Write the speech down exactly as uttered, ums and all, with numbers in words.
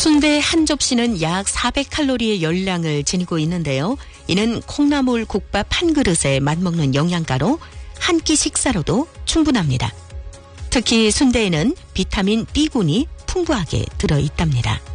순대 한 접시는 약 사백 칼로리의 열량을 지니고 있는데요. 이는 콩나물 국밥 한 그릇에 맞먹는 영양가로 한 끼 식사로도 충분합니다. 특히 순대에는 비타민 B군이 풍부하게 들어있답니다.